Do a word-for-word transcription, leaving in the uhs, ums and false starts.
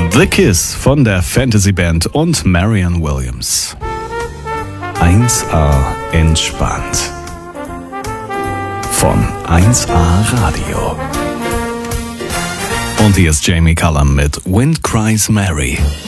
The Kiss von der Fantasy-Band und Marianne Williams. eins A entspannt. Von eins A Radio. Und hier ist Jamie Cullum mit Wind Cries Mary.